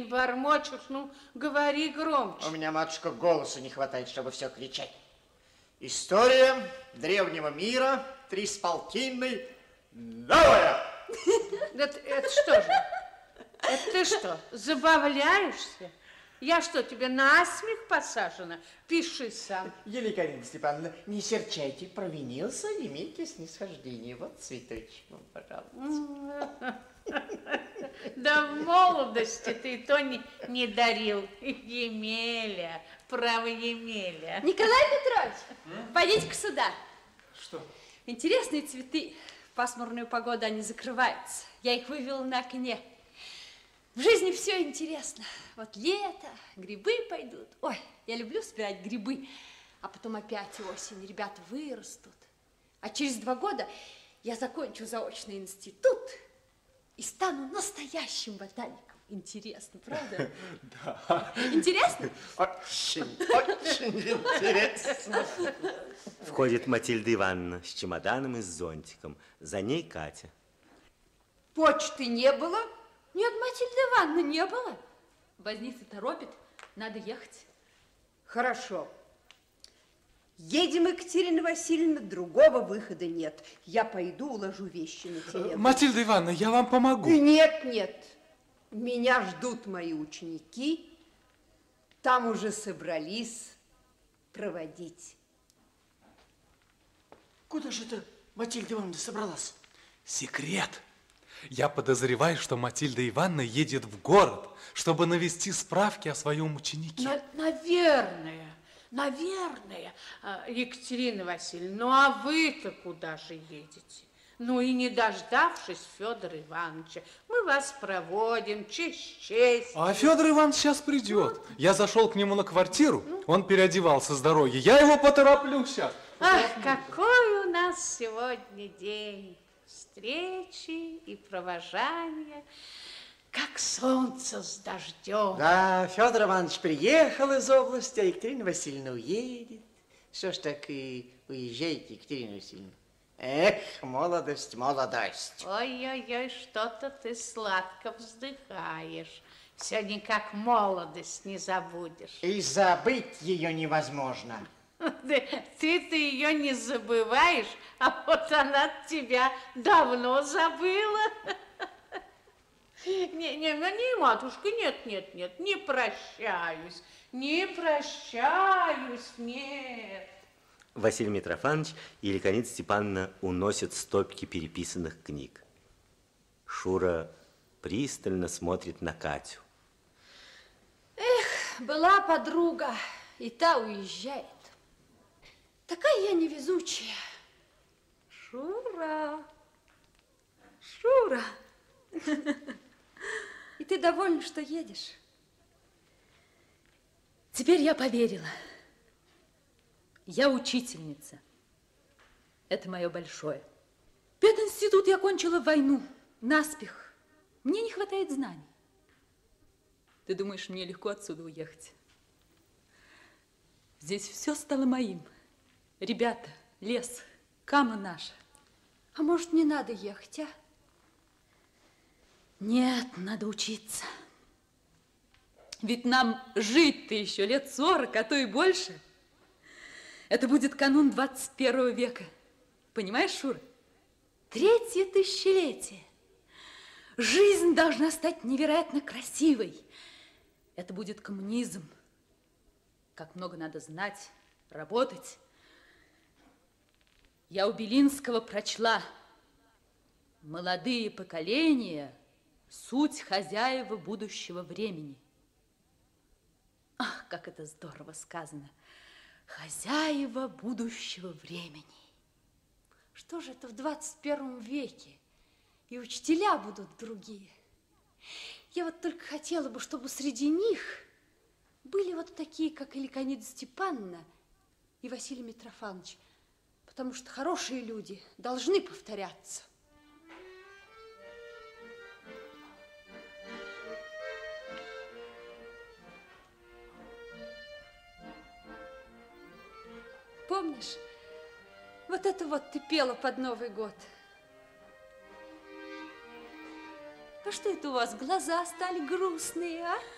бормочешь? Ну, говори громче. У меня, матушка, голоса не хватает, чтобы все кричать. История древнего мира, 3,5, новая. Это что же? Это ты что, забавляешься? Я что, тебе на смех посажена? Пиши сам. Еликарина Степановна, не серчайте, провинился, имейте снисхождение. Вот цветочек вам, пожалуйста. Да в молодости ты то не дарил. Емеля, право Емеля. Николай Петрович, пойдите-ка сюда. Что? Интересные цветы. В пасмурную погоду они закрываются. Я их вывела на окне. В жизни все интересно. Вот лето, грибы пойдут. Ой, я люблю собирать грибы. А потом опять осень, ребята вырастут. А через 2 года я закончу заочный институт и стану настоящим ботаником. Интересно, правда? Да. Интересно? Очень, очень интересно. Входит Матильда Ивановна с чемоданом и с зонтиком. За ней Катя. Почты не было? Нет, Матильда Ивановна, не было. Возница торопит, надо ехать. Хорошо. Едем, Екатерина Васильевна, другого выхода нет. Я пойду уложу вещи на телегу. Матильда Ивановна, я вам помогу. Нет, нет. Меня ждут мои ученики. Там уже собрались проводить. Куда же это Матильда Ивановна собралась? Секрет. Я подозреваю, что Матильда Ивановна едет в город, чтобы навести справки о своем ученике. Наверное, Екатерина Васильевна, ну а вы-то куда же едете? Ну и не дождавшись Федора Ивановича, мы вас проводим, честь. А Федор Иванович сейчас придет. Я зашел к нему на квартиру, он переодевался с дороги. Я его потороплю сейчас. Ах, какой у нас сегодня день! Встречи и провожания, как солнце с дождем. Да, Федор Иванович приехал из области, а Екатерина Васильевна уедет. Что ж так и уезжаете, Екатерина Васильевна? Эх, молодость, молодость. Ой-ой-ой, что-то ты сладко вздыхаешь. Все никак молодость не забудешь. И забыть ее невозможно. Ты-то ее не забываешь, а вот она тебя давно забыла. Не, матушка, нет, не прощаюсь, нет. Василий Митрофанович и Еликонида Степановна уносят стопки переписанных книг. Шура пристально смотрит на Катю. Эх, была подруга, и та уезжает. Такая я невезучая. Шура. И ты довольна, что едешь? Теперь я поверила. Я учительница. Это мое большое. Пединститут я кончила в войну, наспех. Мне не хватает знаний. Ты думаешь, мне легко отсюда уехать? Здесь все стало моим. Ребята, лес, Кама наша. А может, не надо ехать, а? Нет, надо учиться. Ведь нам жить-то еще лет 40, а то и больше. Это будет канун 21 века. Понимаешь, Шура? 3-е тысячелетие. Жизнь должна стать невероятно красивой. Это будет коммунизм. Как много надо знать, работать. Я у Белинского прочла: молодые поколения – суть хозяева будущего времени. Ах, как это здорово сказано! Хозяева будущего времени. Что же это в 21 веке? И учителя будут другие. Я вот только хотела бы, чтобы среди них были вот такие, как Еликонида Степановна и Василий Митрофанович, потому что хорошие люди должны повторяться. Помнишь, вот это вот ты пела под Новый год? А что это у вас, глаза стали грустные, а?